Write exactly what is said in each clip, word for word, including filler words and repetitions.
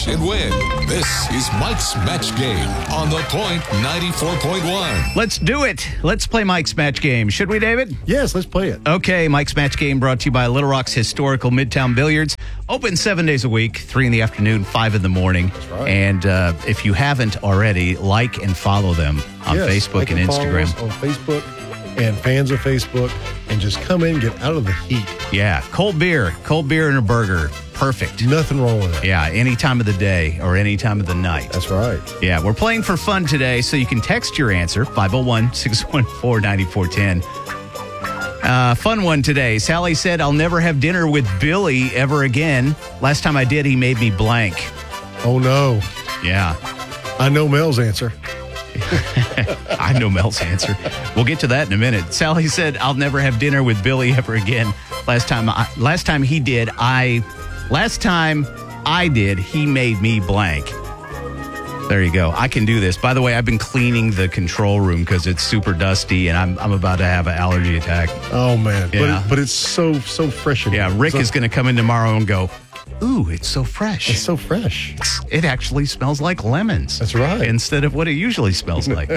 match and win. This is Mike's Match Game on The Point ninety-four point one. Let's do it. Let's play Mike's Match Game. Should we, David? Yes, let's play it. Okay, Mike's Match Game brought to you by Little Rock's Historical Midtown Billiards. Open seven days a week, three in the afternoon, five in the morning. That's right. And uh, if you haven't already, like and follow them on Yes, Facebook like and Instagram. follow us on Facebook and fans of Facebook, and just come in and get out of the heat. Yeah, cold beer, cold beer and a burger. Perfect. Nothing wrong with that. Yeah, any time of the day or any time of the night. That's right. Yeah, we're playing for fun today, so you can text your answer, five oh one, six one four, nine four one zero. Uh, fun one today. Sally said, I'll never have dinner with Billy ever again. Last time I did, he made me blank. Oh, no. Yeah. I know Mel's answer. I know Mel's answer. We'll get to that in a minute. Sally said, I'll never have dinner with Billy ever again. Last time I, last time he did, I... Last time I did, he made me blank. There you go. I can do this. By the way, I've been cleaning the control room because it's super dusty, and I'm I'm about to have an allergy attack. Oh, man. Yeah. But, it, but it's so, so fresh in Yeah, here. Rick so, is going to come in tomorrow and go, ooh, it's so fresh. It's so fresh. It actually smells like lemons. That's right. Instead of what it usually smells like.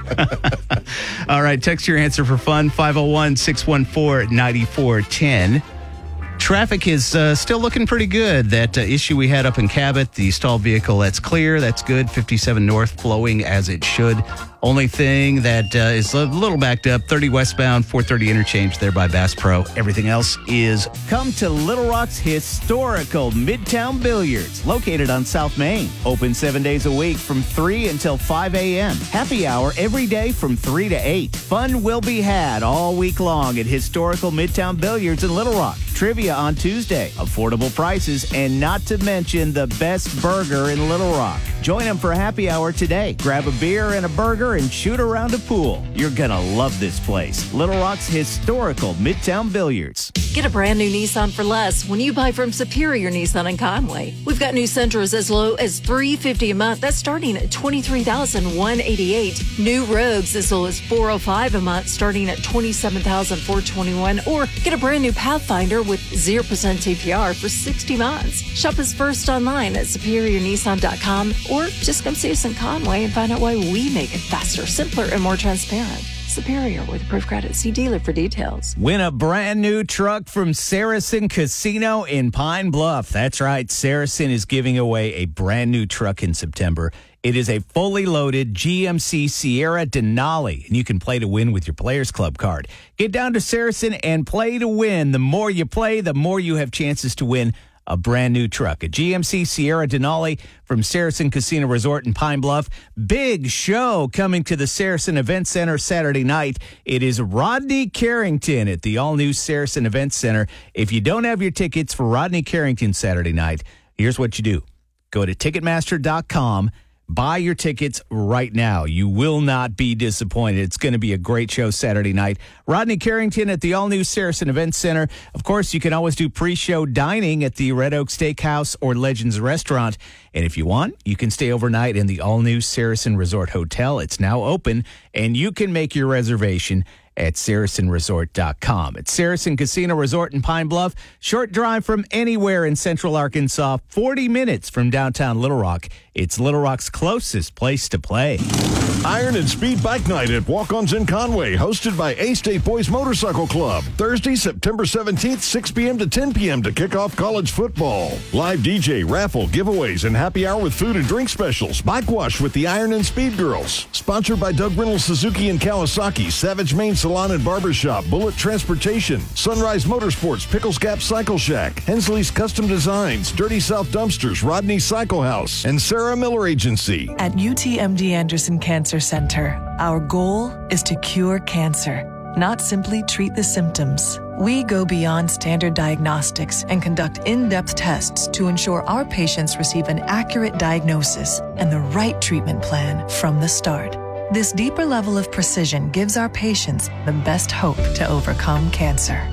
All right, text your answer for fun, five oh one, six one four, nine four one zero. Traffic is uh, still looking pretty good. That uh, issue we had up in Cabot, the stalled vehicle, that's clear. That's good. fifty-seven north flowing as it should. Only thing that uh, is a little backed up, thirty westbound, four thirty interchange there by Bass Pro. Everything else is... Come to Little Rock's Historical Midtown Billiards, located on South Main. Open seven days a week from three until five a.m. Happy hour every day from three to eight. Fun will be had all week long at Historical Midtown Billiards in Little Rock. Trivia on Tuesday, affordable prices, and not to mention the best burger in Little Rock. Join them for happy hour today. Grab a beer and a burger and shoot around a pool. You're gonna love this place. Little Rock's Historical Midtown Billiards. Get a brand new Nissan for less when you buy from Superior Nissan in Conway. We've got new Sentras as low as three hundred fifty dollars a month. That's starting at twenty-three thousand one hundred eighty-eight dollars. New Rogues as low as four hundred five dollars a month, starting at twenty-seven thousand four hundred twenty-one dollars. Or get a brand new Pathfinder with zero percent A P R for sixty months. Shop us first online at superior nissan dot com, or just come see us in Conway and find out why we make it faster, simpler, and more transparent. Superior with approved credit. See dealer for details. Win a brand new truck from Saracen Casino in Pine Bluff. That's right. Saracen is giving away a brand new truck in September. It is a fully loaded G M C Sierra Denali, and you can play to win with your Players Club card. Get down to Saracen and play to win. The more you play, the more you have chances to win a brand new truck. A G M C Sierra Denali from Saracen Casino Resort in Pine Bluff. Big show coming to the Saracen Event Center Saturday night. It is Rodney Carrington at the all-new Saracen Event Center. If you don't have your tickets for Rodney Carrington Saturday night, here's what you do. Go to ticketmaster dot com. Buy your tickets right now. You will not be disappointed. It's going to be a great show Saturday night. Rodney Carrington at the all-new Saracen Event Center. Of course, you can always do pre-show dining at the Red Oak Steakhouse or Legends Restaurant. And if you want, you can stay overnight in the all-new Saracen Resort Hotel. It's now open, and you can make your reservation at saracen resort dot com. It's Saracen Casino Resort in Pine Bluff. Short drive from anywhere in central Arkansas, forty minutes from downtown Little Rock. It's Little Rock's closest place to play. Iron and Speed Bike Night at Walk-Ons in Conway, hosted by A-State Boys Motorcycle Club. Thursday, September seventeenth, six p.m. to ten p.m. to kick off college football. Live D J, raffle, giveaways, and happy hour with food and drink specials. Bike wash with the Iron and Speed Girls. Sponsored by Doug Reynolds Suzuki and Kawasaki, Savage Main Salon and Barbershop, Bullet Transportation, Sunrise Motorsports, Pickles Gap Cycle Shack, Hensley's Custom Designs, Dirty South Dumpsters, Rodney Cycle House, and Sarah Miller Agency. At U T M D Anderson Cancer Center, our goal is to cure cancer, not simply treat the symptoms. We go beyond standard diagnostics and conduct in-depth tests to ensure our patients receive an accurate diagnosis and the right treatment plan from the start. This deeper level of precision gives our patients the best hope to overcome cancer.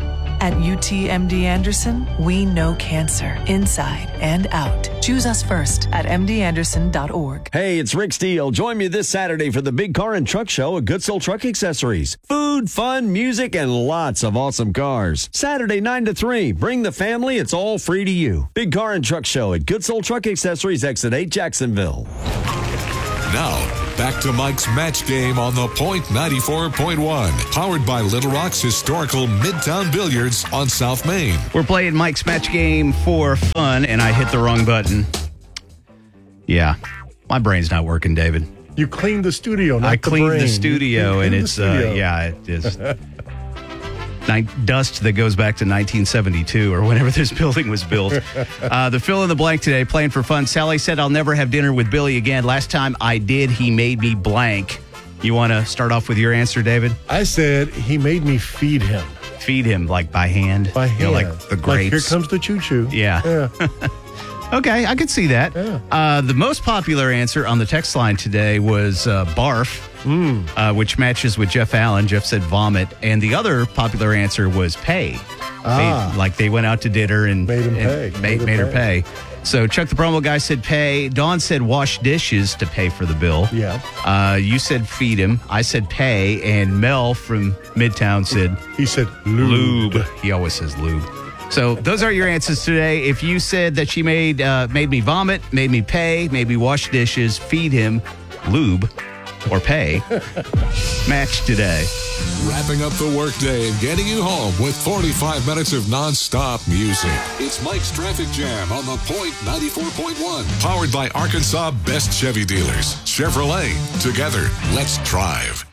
At U T M D Anderson, we know cancer inside and out. Choose us first at m d anderson dot org. Hey, it's Rick Steele. Join me this Saturday for the Big Car and Truck Show at Good Soul Truck Accessories. Food, fun, music, and lots of awesome cars. Saturday, nine to three. Bring the family. It's all free to you. Big Car and Truck Show at Good Soul Truck Accessories, Exit eight, Jacksonville. Now, back to Mike's Match Game on the Point ninety-four point one. Powered by Little Rock's historical Midtown Billiards on South Main. We're playing Mike's Match Game for fun, and I hit the wrong button. Yeah, my brain's not working, David. You cleaned the studio, not I the cleaned brain. the studio, You and cleaned it's, the studio. uh, yeah, it is ni- dust that goes back to nineteen seventy-two or whenever this building was built. Uh, the fill in the blank today, playing for fun. Sally said, I'll never have dinner with Billy again. Last time I did, he made me blank. You want to start off with your answer, David? I said he made me feed him. Feed him, like by hand? By hand. You know, like the grapes. Like, here comes the choo-choo. Yeah. Yeah. Okay, I could see that. Yeah. Uh, the most popular answer on the text line today was uh, barf, Mm. uh, which matches with Jeff Allen. Jeff said vomit. And the other popular answer was pay. Ah. Made- like they went out to dinner and Made him and pay. Made, Made her made her pay. So Chuck the promo guy said pay. Dawn said wash dishes to pay for the bill. Yeah. Uh, you said feed him. I said pay. And Mel from Midtown said He said lube. lube. He always says lube. So those are your answers today. If you said that she made uh, made me vomit, made me pay, made me wash dishes, feed him, lube, or pay, match today. Wrapping up the workday and getting you home with forty-five minutes of nonstop music. It's Mike's Traffic Jam on the Point ninety-four point one. Powered by Arkansas Best Chevy Dealers. Chevrolet. Together, let's drive.